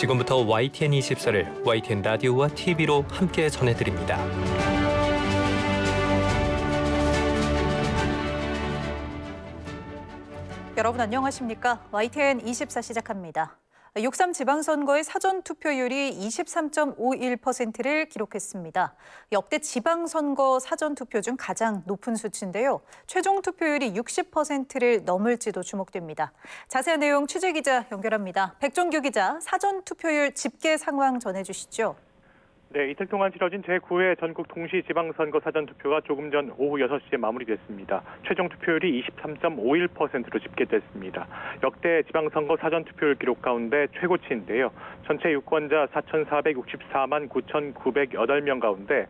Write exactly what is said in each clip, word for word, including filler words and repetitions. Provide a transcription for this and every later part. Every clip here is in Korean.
지금부터 와이티엔 이십사를 와이티엔 라디오와 티비로 함께 전해드립니다. 여러분 안녕하십니까? 와이티엔 이십사 시작합니다. 육삼 지방선거의 사전투표율이 이십삼 점 오일 퍼센트를 기록했습니다. 역대 지방선거 사전투표 중 가장 높은 수치인데요. 최종 투표율이 육십 퍼센트를 넘을지도 주목됩니다. 자세한 내용 취재기자 연결합니다. 백종규 기자, 사전투표율 집계 상황 전해주시죠. 네, 이틀 동안 치러진 제구 회 전국 동시 지방선거 사전투표가 조금 전 오후 여섯 시에 마무리됐습니다. 최종 투표율이 이십삼 점 오일 퍼센트로 집계됐습니다. 역대 지방선거 사전투표율 기록 가운데 최고치인데요. 전체 유권자 사천사백육십사만 구천구백팔 명 가운데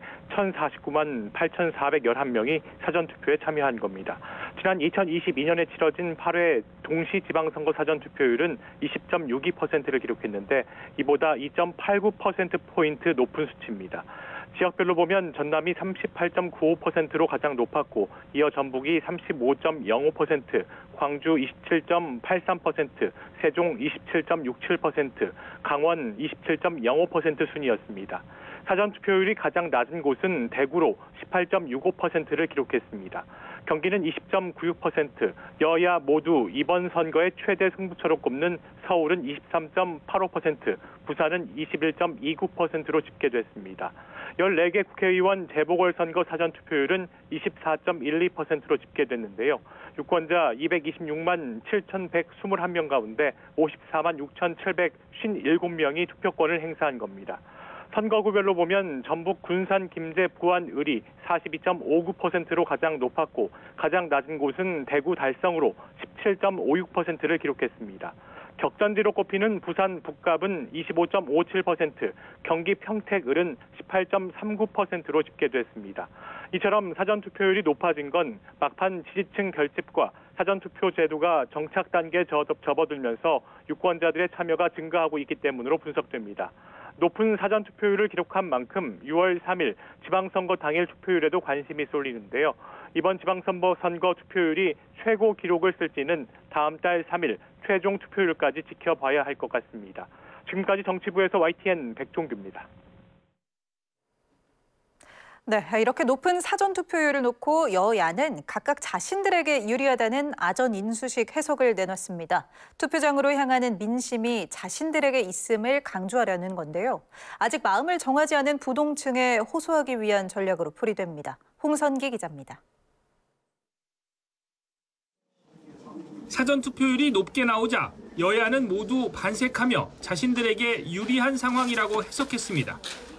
천사십구만 팔천사백십일 명이 사전투표에 참여한 겁니다. 지난 이천이십이 년에 치러진 팔 회 동시 지방선거 사전투표율은 이십 점 육이 퍼센트를 기록했는데 이보다 이 점 팔구 퍼센트포인트 높은 수치입니다. 지역별로 보면 전남이 삼십팔 점 구오 퍼센트로 가장 높았고 이어 전북이 삼십오 점 영오 퍼센트, 광주 이십칠 점 팔삼 퍼센트, 세종 이십칠 점 육칠 퍼센트, 강원 이십칠 점 영오 퍼센트 순이었습니다. 사전투표율이 가장 낮은 곳은 대구로 십팔 점 육오 퍼센트를 기록했습니다. 경기는 이십 점 구육 퍼센트, 여야 모두 이번 선거의 최대 승부처로 꼽는 서울은 이십삼 점 팔오 퍼센트, 부산은 이십일 점 이구 퍼센트로 집계됐습니다. 열네 개 국회의원 재보궐선거 사전투표율은 이십사 점 일이 퍼센트로 집계됐는데요. 유권자 이백이십육만 칠천백이십일 명 가운데 오십사만 육천칠백오십칠 명이 투표권을 행사한 겁니다. 선거구별로 보면 전북 군산, 김제, 부안, 의리 사십이 점 오구 퍼센트로 가장 높았고 가장 낮은 곳은 대구 달성으로 십칠 점 오육 퍼센트를 기록했습니다. 격전지로 꼽히는 부산 북갑은 이십오 점 오칠 퍼센트, 경기 평택 을은 십팔 점 삼구 퍼센트로 집계됐습니다. 이처럼 사전투표율이 높아진 건 막판 지지층 결집과 사전투표 제도가 정착 단계에 접어들면서 유권자들의 참여가 증가하고 있기 때문으로 분석됩니다. 높은 사전투표율을 기록한 만큼 유월 삼일 지방선거 당일 투표율에도 관심이 쏠리는데요. 이번 지방선거 선거 투표율이 최고 기록을 쓸지는 다음 달 삼일 최종 투표율까지 지켜봐야 할 것 같습니다. 지금까지 정치부에서 와이티엔 백종규입니다. 네, 이렇게 높은 사전투표율을 놓고 여야는 각각 자신들에게 유리하다는 아전인수식 해석을 내놨습니다. 투표장으로 향하는 민심이 자신들에게 있음을 강조하려는 건데요. 아직 마음을 정하지 않은 부동층에 호소하기 위한 전략으로 풀이됩니다. 홍선기 기자입니다. 사전투표율이 높게 나오자 여야는 모두 반색하며 자신들에게 유리한 상황이라고 해석했습니다.